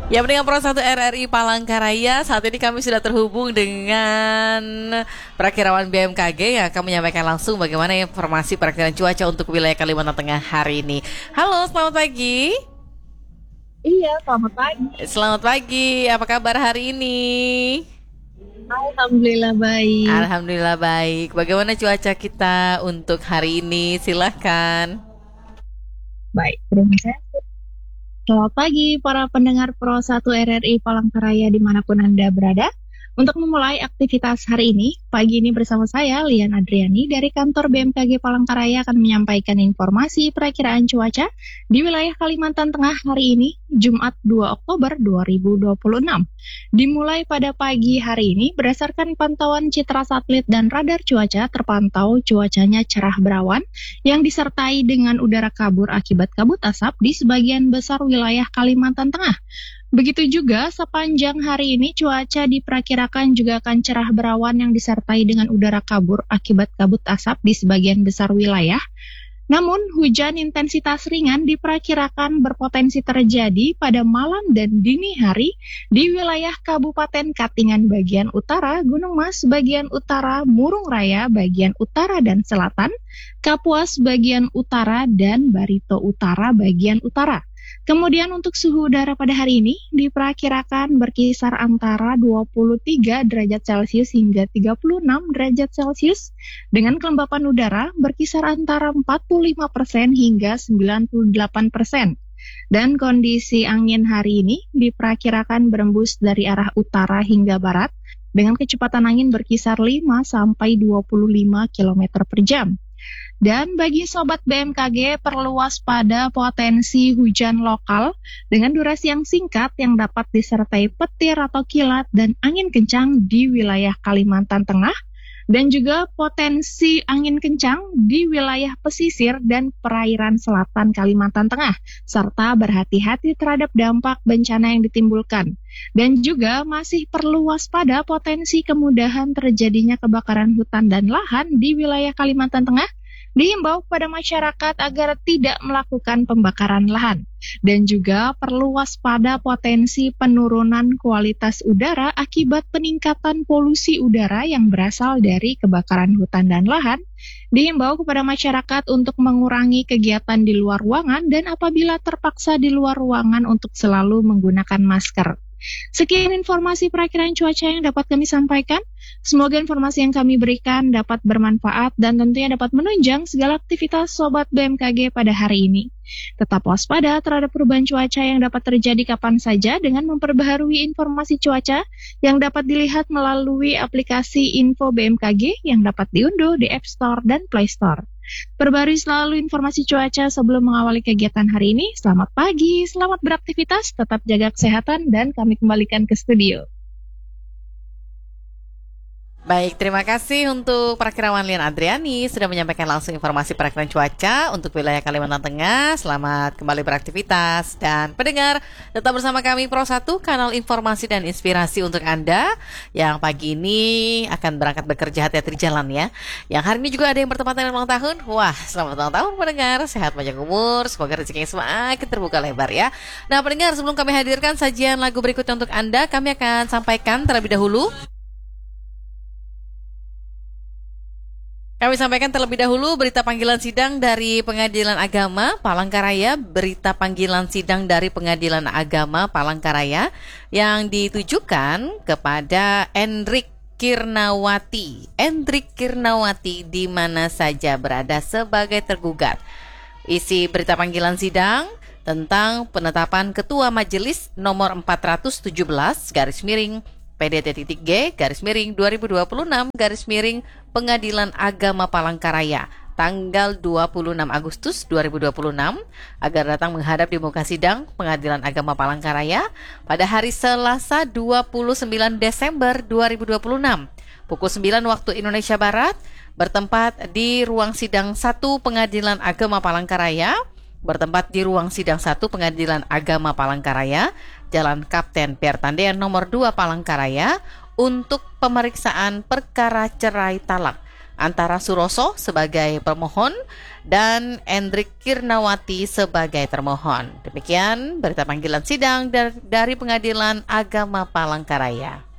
Ya, pendengar Pro 1 RRI Palangkaraya, saat ini kami sudah terhubung dengan Prakirawan BMKG yang akan menyampaikan langsung bagaimana informasi perakhiran cuaca untuk wilayah Kalimantan Tengah hari ini. Halo, selamat pagi. Iya, selamat pagi. Selamat pagi, apa kabar hari ini? Alhamdulillah baik. Alhamdulillah baik. Bagaimana cuaca kita untuk hari ini? Silahkan. Baik, terima kasih. Selamat pagi para pendengar Pro 1 RRI Palangkaraya dimanapun Anda berada. Untuk memulai aktivitas hari ini, pagi ini bersama saya, Lian Adriani, dari kantor BMKG Palangkaraya akan menyampaikan informasi perakiraan cuaca di wilayah Kalimantan Tengah hari ini, Jumat 2 Oktober 2026. Dimulai pada pagi hari ini, berdasarkan pantauan citra satelit dan radar cuaca, terpantau cuacanya cerah berawan yang disertai dengan udara kabur akibat kabut asap di sebagian besar wilayah Kalimantan Tengah. Begitu juga sepanjang hari ini cuaca diperkirakan juga akan cerah berawan yang disertai dengan udara kabur akibat kabut asap di sebagian besar wilayah. Namun hujan intensitas ringan diperkirakan berpotensi terjadi pada malam dan dini hari di wilayah Kabupaten Katingan bagian utara, Gunung Mas bagian utara, Murung Raya bagian utara dan selatan, Kapuas bagian utara, dan Barito Utara bagian utara. Kemudian untuk suhu udara pada hari ini diperkirakan berkisar antara 23 derajat Celcius hingga 36 derajat Celcius dengan kelembapan udara berkisar antara 45% hingga 98%. Dan kondisi angin hari ini diperkirakan berembus dari arah utara hingga barat dengan kecepatan angin berkisar 5 sampai 25 km per jam. Dan bagi Sobat BMKG perlu waspada potensi hujan lokal dengan durasi yang singkat yang dapat disertai petir atau kilat dan angin kencang di wilayah Kalimantan Tengah dan juga potensi angin kencang di wilayah pesisir dan perairan selatan Kalimantan Tengah serta berhati-hati terhadap dampak bencana yang ditimbulkan. Dan juga masih perlu waspada potensi kemudahan terjadinya kebakaran hutan dan lahan di wilayah Kalimantan Tengah. Dihimbau kepada masyarakat agar tidak melakukan pembakaran lahan dan juga perlu waspada potensi penurunan kualitas udara akibat peningkatan polusi udara yang berasal dari kebakaran hutan dan lahan. Dihimbau kepada masyarakat untuk mengurangi kegiatan di luar ruangan dan apabila terpaksa di luar ruangan untuk selalu menggunakan masker. Sekian informasi perakiraan cuaca yang dapat kami sampaikan. Semoga informasi yang kami berikan dapat bermanfaat dan tentunya dapat menunjang segala aktivitas Sobat BMKG pada hari ini. Tetap waspada terhadap perubahan cuaca yang dapat terjadi kapan saja dengan memperbaharui informasi cuaca yang dapat dilihat melalui aplikasi Info BMKG yang dapat diunduh di App Store dan Play Store. Perbarui selalu informasi cuaca sebelum mengawali kegiatan hari ini. Selamat pagi, selamat beraktivitas, tetap jaga kesehatan, dan kami kembalikan ke studio. Baik, terima kasih untuk Prakirawan Lian Adriani sudah menyampaikan langsung informasi perakhiran cuaca untuk wilayah Kalimantan Tengah. Selamat kembali beraktivitas. Dan pendengar, tetap bersama kami Pro 1, kanal informasi dan inspirasi untuk Anda yang pagi ini akan berangkat bekerja, hati-hati di jalan ya. Yang hari ini juga ada yang bertepatan dengan ulang tahun. Wah, selamat ulang tahun pendengar, sehat panjang umur, semoga rezekinya semakin terbuka lebar ya. Nah pendengar, sebelum kami hadirkan sajian lagu berikutnya untuk Anda, kami akan sampaikan terlebih dahulu. Kami sampaikan terlebih dahulu berita panggilan sidang dari Pengadilan Agama Palangkaraya, berita panggilan sidang dari Pengadilan Agama Palangkaraya yang ditujukan kepada Endrik Kirnawati di mana saja berada sebagai tergugat. Isi berita panggilan sidang tentang penetapan Ketua Majelis nomor 417 PDT-G /2026 Pengadilan Agama Palangkaraya tanggal 26 Agustus 2026 agar datang menghadap di muka sidang Pengadilan Agama Palangkaraya pada hari Selasa 29 Desember 2026 pukul 9 waktu Indonesia Barat bertempat di ruang sidang 1 Pengadilan Agama Palangkaraya Pengadilan Agama Palangkaraya, Jalan Kapten Pertandean nomor 2 Palangkaraya untuk pemeriksaan perkara cerai talak antara Suroso sebagai pemohon dan Endrik Kirnawati sebagai termohon. Demikian berita panggilan sidang dari Pengadilan Agama Palangkaraya.